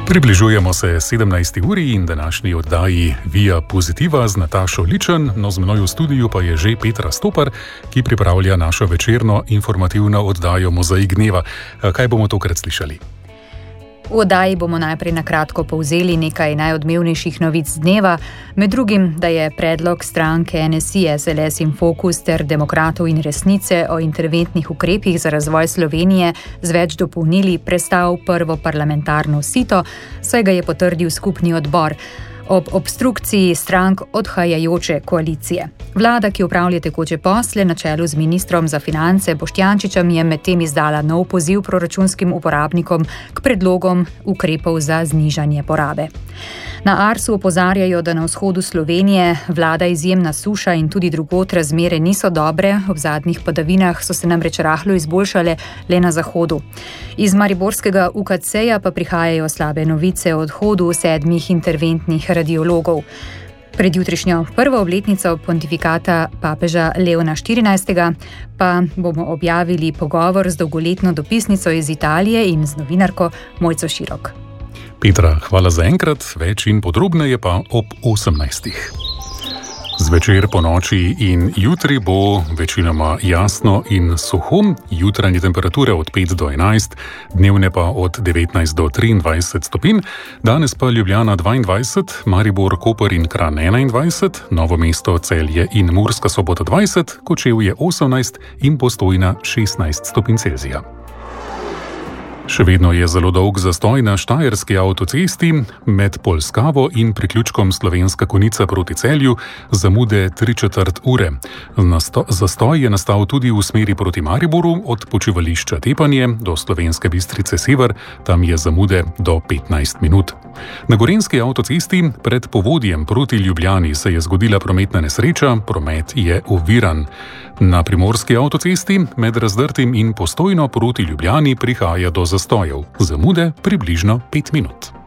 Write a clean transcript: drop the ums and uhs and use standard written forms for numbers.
Približujemo se 17. uri in današnji oddaji Via Positiva z Natašo Ličen, no z menoj v studiu pa je že Petra Stopar, ki pripravlja našo večerno informativno oddajo Mozaik dneva. Kaj bomo tokrat slišali? V oddaji bomo najprej na kratko povzeli nekaj najodmevnejših novic dneva, med drugim, da je predlog stranke NSI, SLS in Fokus ter Demokratov in Resnice o interventnih ukrepih za razvoj Slovenije z več dopolnili prestal prvo parlamentarno sito, saj ga je potrdil skupni odbor ob obstrukciji strank odhajajoče koalicije. Vlada, ki upravlja tekoče posle na čelu z ministrom za finance Boštjančičem, je medtem izdala nov poziv proračunskim uporabnikom k predlogom ukrepov za znižanje porabe. Na Arsu opozarjajo, da na vzhodu Slovenije vlada izjemna suša in tudi drugod razmere niso dobre, ob zadnjih padavinah so se namreč rahlo izboljšale le na zahodu. Iz mariborskega UKC-ja pa prihajajo slabe novice o odhodu 7 interventnih radiologov. Pred jutrišnjo prvo obletnico pontifikata papeža Leona XIV. Pa bomo objavili pogovor z dolgoletno dopisnico iz Italije in z novinarko Mojco Širok. Petra, hvala za enkrat, več in podrobneje pa ob 18. Zvečer, po noči in jutri bo večinoma jasno in suho, jutranje temperature od 5 do 11, dnevne pa od 19 do 23 stopinj, danes pa Ljubljana 22, Maribor, Koper in Kranj 21, Novo mesto, Celje in Murska Sobota 20, Kočevje 18 in Postojna 16 stopinj Celzija. Še vedno je zelo dolg zastoj na štajerski avtocesti med Polskavo in priključkom Slovenska Konica proti Celju, zamude 3/4 ure. Zastoj je nastal tudi v smeri proti Mariboru od počivališča Tepanje do Slovenske Bistrice Sever, tam je zamude do 15 minut. Na gorenjski avtocesti pred Povodjem proti Ljubljani se je zgodila prometna nesreča, promet je oviran. Na primorski avtocesti med Razdrtim in Postojno proti Ljubljani prihaja do zastojev, zamude približno 5 minut.